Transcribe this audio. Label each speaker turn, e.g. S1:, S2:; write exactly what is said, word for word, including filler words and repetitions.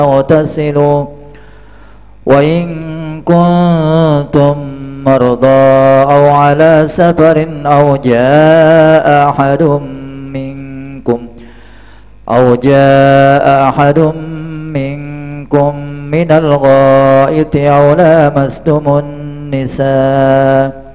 S1: اغتسلوا وإن كنتم مرضى أو على سفر أو جاء أحد منكم أو جاء أحد منكم من الغائط أو لامستم النساء